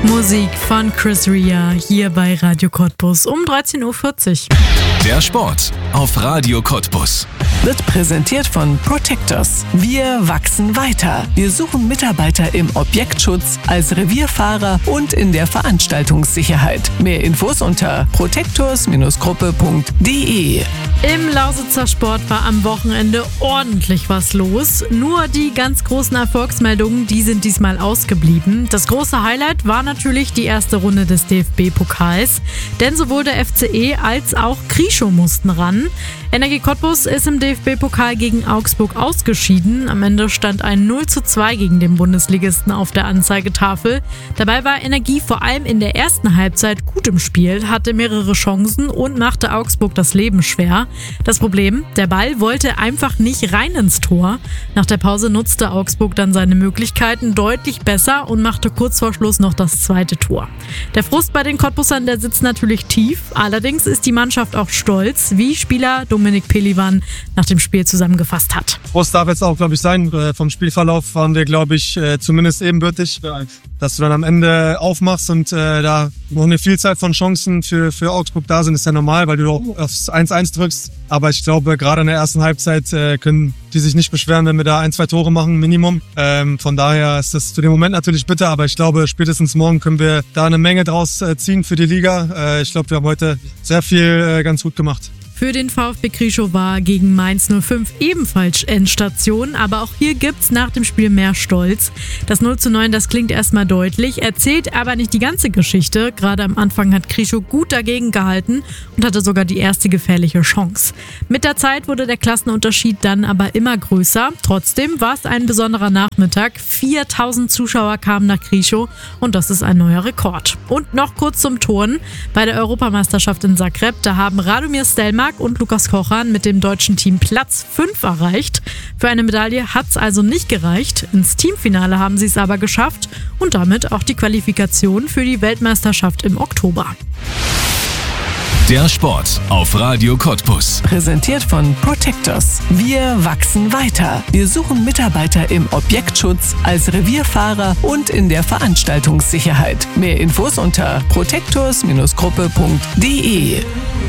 Musik von Chris Rea hier bei Radio Cottbus um 13.40 Uhr. Der Sport auf Radio Cottbus wird präsentiert von Protectors. Wir wachsen weiter. Wir suchen Mitarbeiter im Objektschutz, als Revierfahrer und in der Veranstaltungssicherheit. Mehr Infos unter protectors-gruppe.de. Im Lausitzer Sport war am Wochenende ordentlich was los. Nur die ganz großen Erfolgsmeldungen, die sind diesmal ausgeblieben. Das große Highlight war natürlich die erste Runde des DFB-Pokals. Denn sowohl der FCE als auch Krieschow mussten ran. Energie Cottbus ist im DFB-Pokal gegen Augsburg ausgeschieden. Am Ende stand ein 0:2 gegen den Bundesligisten auf der Anzeigetafel. Dabei war Energie vor allem in der ersten Halbzeit gut im Spiel, hatte mehrere Chancen und machte Augsburg das Leben schwer. Das Problem, der Ball wollte einfach nicht rein ins Tor. Nach der Pause nutzte Augsburg dann seine Möglichkeiten deutlich besser und machte kurz vor Schluss noch das zweite Tor. Der Frust bei den Cottbusern, der sitzt natürlich tief. Allerdings ist die Mannschaft auch stolz, wie Spieler Dominik Pelivan nach dem Spiel zusammengefasst hat. Frust darf jetzt auch, glaube ich, sein. Vom Spielverlauf waren wir, glaube ich, zumindest ebenbürtig. Dass du dann am Ende aufmachst und da noch eine Vielzahl von Chancen für Augsburg da sind, ist ja normal, weil du auch aufs 1:1 drückst. Aber ich glaube, gerade in der ersten Halbzeit können die sich nicht beschweren, wenn wir da 1-2 Tore machen, Minimum. Von daher ist das für den Moment natürlich bitter, aber ich glaube, spätestens morgen können wir da eine Menge draus ziehen für die Liga. Ich glaube, wir haben heute sehr viel ganz gut gemacht. Für den VfB Krieschow war gegen Mainz 05 ebenfalls Endstation, aber auch hier gibt's nach dem Spiel mehr Stolz. Das 0:9, das klingt erstmal deutlich, erzählt aber nicht die ganze Geschichte. Gerade am Anfang hat Krieschow gut dagegen gehalten und hatte sogar die erste gefährliche Chance. Mit der Zeit wurde der Klassenunterschied dann aber immer größer. Trotzdem war es ein besonderer Nachmittag. 4.000 Zuschauer kamen nach Krieschow und das ist ein neuer Rekord. Und noch kurz zum Turnen. Bei der Europameisterschaft in Zagreb, da haben Radomir Stelmach und Lukas Kochan mit dem deutschen Team Platz 5 erreicht. Für eine Medaille hat es also nicht gereicht. Ins Teamfinale haben sie es aber geschafft und damit auch die Qualifikation für die Weltmeisterschaft im Oktober. Der Sport auf Radio Cottbus. Präsentiert von Protectors. Wir wachsen weiter. Wir suchen Mitarbeiter im Objektschutz, als Revierfahrer und in der Veranstaltungssicherheit. Mehr Infos unter protectors-gruppe.de.